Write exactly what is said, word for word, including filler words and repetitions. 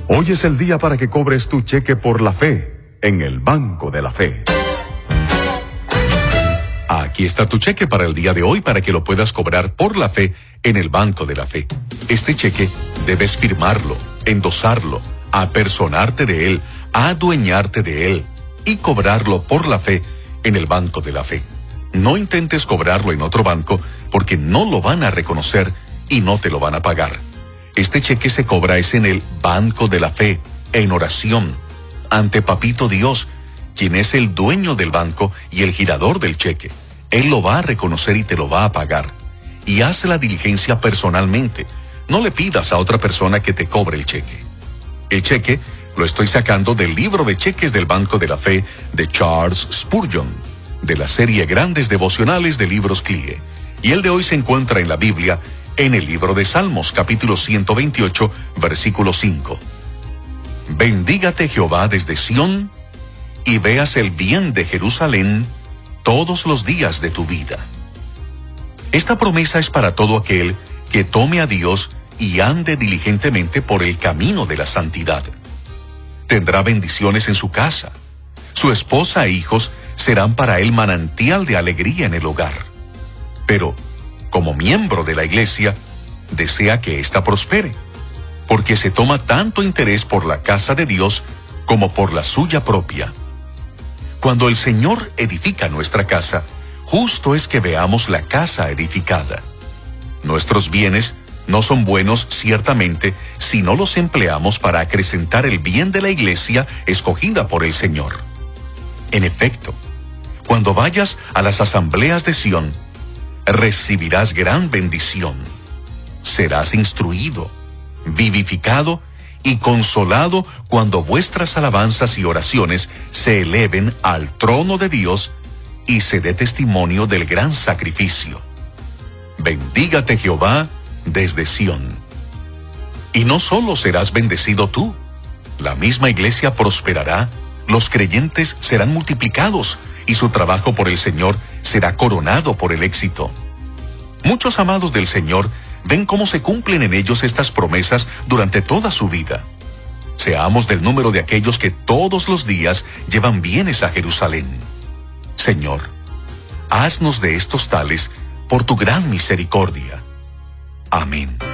Hoy es el día para que cobres tu cheque por la fe en el Banco de la Fe. Aquí está tu cheque para el día de hoy para que lo puedas cobrar por la fe en el Banco de la Fe. Este cheque debes firmarlo, endosarlo, apersonarte de él, adueñarte de él y cobrarlo por la fe en el Banco de la Fe. No intentes cobrarlo en otro banco porque no lo van a reconocer y no te lo van a pagar. Este cheque se cobra es en el Banco de la Fe, en oración, ante Papito Dios, quien es el dueño del banco y el girador del cheque. Él lo va a reconocer y te lo va a pagar. Y haz la diligencia personalmente. No le pidas a otra persona que te cobre el cheque. El cheque lo estoy sacando del libro de cheques del Banco de la Fe de Charles Spurgeon, de la serie Grandes Devocionales de Libros C L I E. Y el de hoy se encuentra en la Biblia, en el libro de Salmos, capítulo ciento veintiocho, versículo cinco. Bendígate Jehová desde Sión, y veas el bien de Jerusalén todos los días de tu vida. Esta promesa es para todo aquel que tome a Dios y ande diligentemente por el camino de la santidad. Tendrá bendiciones en su casa. Su esposa e hijos serán para él manantial de alegría en el hogar. Pero, como miembro de la iglesia, desea que ésta prospere, porque se toma tanto interés por la casa de Dios como por la suya propia. Cuando el Señor edifica nuestra casa, justo es que veamos la casa edificada. Nuestros bienes no son buenos ciertamente si no los empleamos para acrecentar el bien de la iglesia escogida por el Señor. En efecto, cuando vayas a las asambleas de Sión, recibirás gran bendición. Serás instruido, vivificado y consolado cuando vuestras alabanzas y oraciones se eleven al trono de Dios y se dé testimonio del gran sacrificio. Bendígate Jehová desde Sión. Y no solo serás bendecido tú, la misma iglesia prosperará, los creyentes serán multiplicados y su trabajo por el Señor será coronado por el éxito. Muchos amados del Señor ven cómo se cumplen en ellos estas promesas durante toda su vida. Seamos del número de aquellos que todos los días llevan bienes a Jerusalén. Señor, haznos de estos tales por tu gran misericordia. Amén.